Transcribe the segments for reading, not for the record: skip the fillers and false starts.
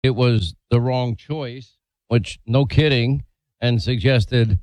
it was the wrong choice, which no kidding, and suggested,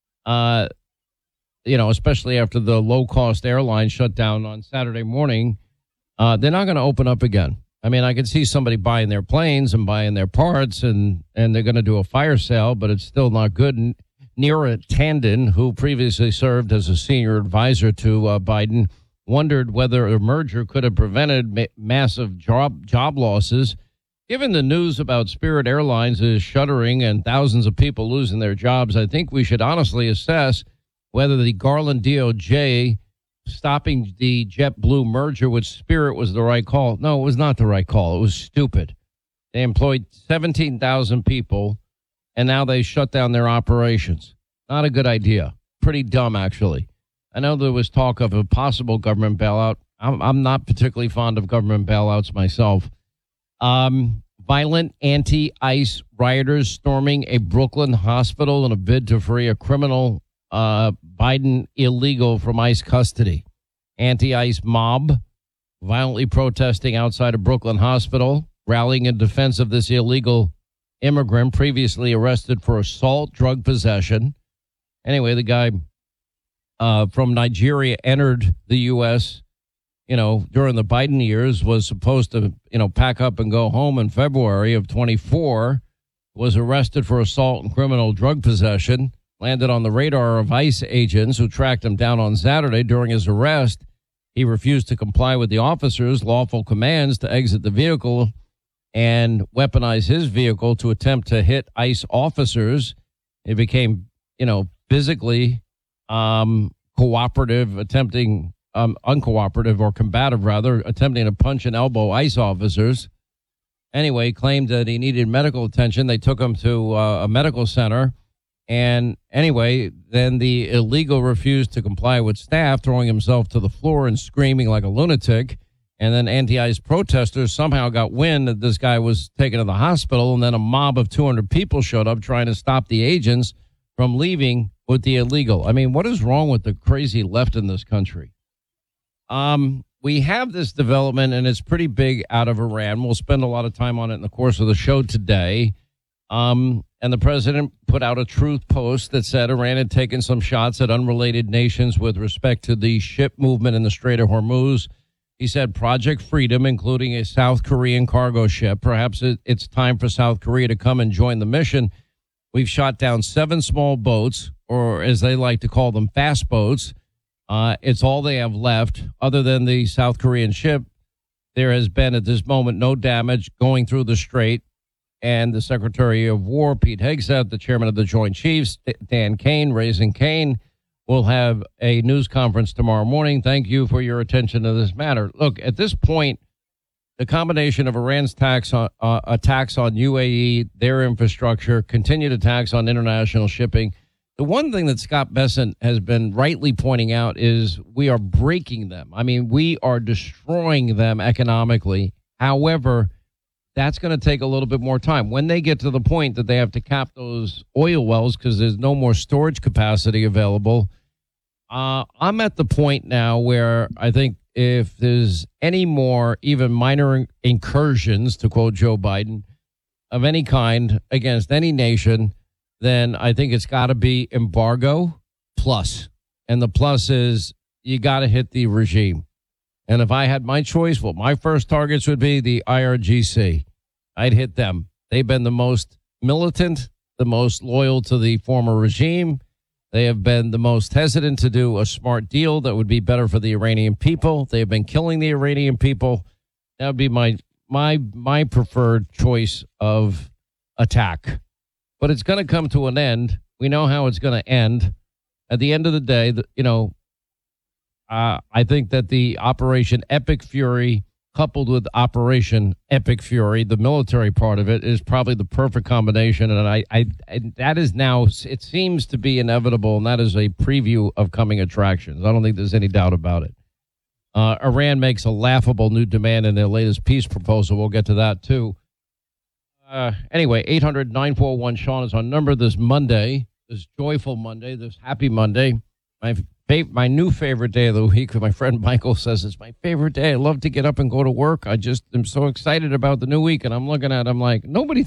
especially after the low-cost airline shut down on Saturday morning, they're not going to open up again. I mean, I could see somebody buying their planes and buying their parts, and they're going to do a fire sale, but it's still not good. And Neera Tanden, who previously served as a senior advisor to Biden, wondered whether a merger could have prevented massive job losses. Given the news about Spirit Airlines is shuttering and thousands of people losing their jobs, I think we should honestly assess whether the Garland DOJ stopping the JetBlue merger with Spirit was the right call. No, it was not the right call. It was stupid. They employed 17,000 people, and now they shut down their operations. Not a good idea. Pretty dumb, actually. I know there was talk of a possible government bailout. I'm not particularly fond of government bailouts myself. Violent anti-ICE rioters storming a Brooklyn hospital in a bid to free a criminal Biden illegal from ICE custody. Anti-ICE mob violently protesting outside a Brooklyn hospital, rallying in defense of this illegal immigrant previously arrested for assault, drug possession. Anyway, the guy from Nigeria entered the U.S., during the Biden years, was supposed to, pack up and go home in February of 24, was arrested for assault and criminal drug possession, landed on the radar of ICE agents who tracked him down on Saturday. During his arrest, he refused to comply with the officers' lawful commands to exit the vehicle and weaponize his vehicle to attempt to hit ICE officers. It became, physically cooperative, uncooperative or combative, rather, attempting to punch and elbow ICE officers. Anyway, claimed that he needed medical attention. They took him to a medical center. And anyway, then the illegal refused to comply with staff, throwing himself to the floor and screaming like a lunatic. And then anti-ICE protesters somehow got wind that this guy was taken to the hospital. And then a mob of 200 people showed up trying to stop the agents from leaving with the illegal. I mean, what is wrong with the crazy left in this country? We have this development, and it's pretty big, out of Iran. We'll spend a lot of time on it in the course of the show today. And the president put out a truth post that said Iran had taken some shots at unrelated nations with respect to the ship movement in the Strait of Hormuz. He said Project Freedom, including a South Korean cargo ship. Perhaps it's time for South Korea to come and join the mission. We've shot down 7 small boats, or as they like to call them, fast boats. It's all they have left. Other than the South Korean ship, there has been at this moment no damage going through the strait. And the Secretary of War, Pete Hegseth, the chairman of the Joint Chiefs, Dan Kane, Raising Kane, will have a news conference tomorrow morning. Thank you for your attention to this matter. Look, at this point, the combination of Iran's attacks on UAE, their infrastructure, continued attacks on international shipping. The one thing that Scott Bessent has been rightly pointing out is we are breaking them. I mean, we are destroying them economically. However, that's going to take a little bit more time. When they get to the point that they have to cap those oil wells because there's no more storage capacity available, I'm at the point now where I think if there's any more even minor incursions, to quote Joe Biden, of any kind against any nation, then I think it's got to be embargo plus. And the plus is you got to hit the regime. And if I had my choice, well, my first targets would be the IRGC. I'd hit them. They've been the most militant, the most loyal to the former regime. They have been the most hesitant to do a smart deal that would be better for the Iranian people. They have been killing the Iranian people. That would be my preferred choice of attack. But it's going to come to an end. We know how it's going to end. At the end of the day, I think that the Operation Epic Fury, coupled with Operation Epic Fury, the military part of it, is probably the perfect combination. And that is now, it seems to be inevitable, and that is a preview of coming attractions. I don't think there's any doubt about it. Iran makes a laughable new demand in their latest peace proposal. We'll get to that, too. Anyway, 800-941-SEAN is our number this Monday, this joyful Monday, this happy Monday. My My new favorite day of the week, my friend Michael says it's my favorite day. I love to get up and go to work. I just am so excited about the new week. And I'm looking at it, I'm like, nobody